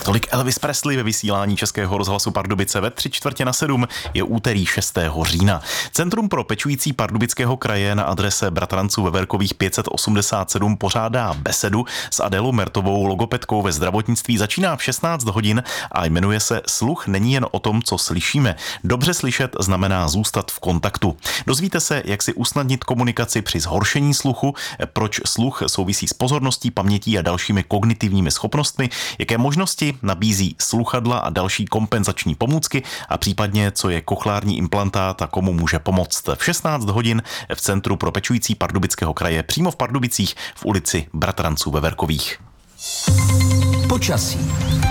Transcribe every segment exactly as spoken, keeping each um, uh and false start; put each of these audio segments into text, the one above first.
Tolik Elvis Presley ve vysílání Českého rozhlasu Pardubice ve tři čtvrtě na sedm. Je úterý šestého října. Centrum pro pečující Pardubického kraje na adrese Bratranců Veverkových pět set osmdesát sedm pořádá besedu s Adélou Mertovou, logopedkou ve zdravotnictví. Začíná v šestnáct hodin a jmenuje se Sluch není jen o tom, co slyšíme. Dobře slyšet znamená zůstat v kontaktu. Dozvíte se, jak si usnadnit komunikaci při zhoršení sluchu, proč sluch souvisí s pozorností, pamětí a dalšími kognitivními schopnostmi, jaké možnosti nabízí sluchadla a další kompenzační pomůcky a případně, co je kochlární implantát a komu může pomoct. V šestnáct hodin v Centru pro pečující Pardubického kraje přímo v Pardubicích v ulici Bratranců Veverkových. Počasí.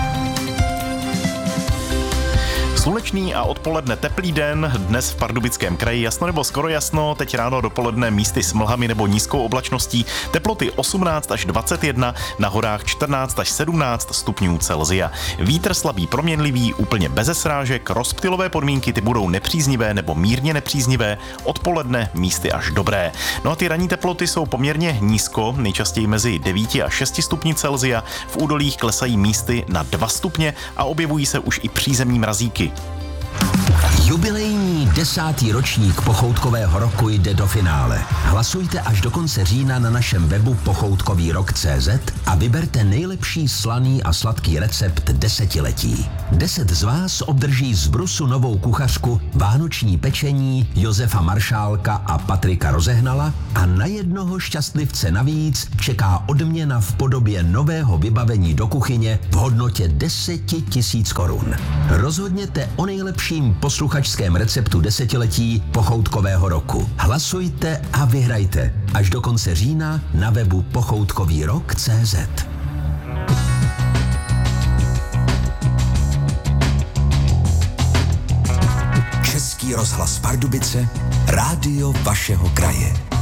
Slunečný a odpoledne teplý den, dnes v Pardubickém kraji jasno nebo skoro jasno, teď ráno dopoledne místy s mlhami nebo nízkou oblačností, teploty osmnáct až dvacet jedna, na horách čtrnáct až sedmnáct stupňů Celsia. Vítr slabý proměnlivý, úplně beze srážek, rozptylové podmínky ty budou nepříznivé nebo mírně nepříznivé, odpoledne místy až dobré. No a ty ranní teploty jsou poměrně nízko, nejčastěji mezi devět až šest stupňů Celsia, v údolích klesají místy na dva stupně a objevují se už i přízemní mrazíky. Jubilejní desátý ročník pochoutkového roku jde do finále. Hlasujte až do konce října na našem webu pochoutkový rok tečka cé zet a vyberte nejlepší slaný a sladký recept desetiletí. Deset z vás obdrží z Brusu novou kuchařku, vánoční pečení Josefa Maršálka a Patrika Rozehnala a na jednoho šťastlivce navíc čeká odměna v podobě nového vybavení do kuchyně v hodnotě deset tisíc korun. Rozhodněte o nejlepším posluchačském receptu desetiletí pochoutkového roku. Hlasujte a vyhrajte až do konce října na webu pochoutkový rok tečka cé zet. Český rozhlas Pardubice, rádio vašeho kraje.